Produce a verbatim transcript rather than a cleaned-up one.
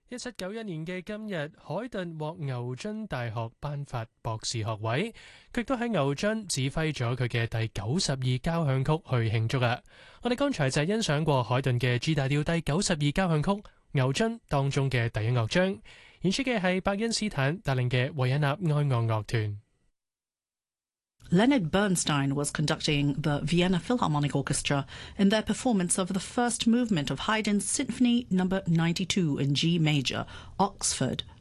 一七九一年嘅今日，海頓獲牛津大學頒發博士學位，佢亦都喺牛津指揮咗佢嘅第九十二交響曲去慶祝啊！我哋剛才就係欣賞過海頓嘅 G 大調第九十二交響曲牛津當中嘅第一樂章，演出嘅係伯恩斯坦帶領嘅維也納愛樂樂團。 Leonard Bernstein was conducting the Vienna Philharmonic Orchestra in their performance of the first movement of Haydn's Symphony Number ninety-two in G major, Oxford,